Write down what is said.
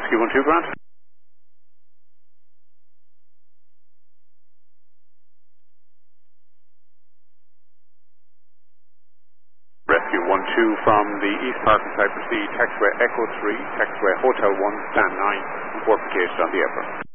Rescue 1-2, Grant. Rescue 1-2 from the East Parking side, proceed taxiway Echo 3, taxiway Hotel 1, stand 9, report located on the airport.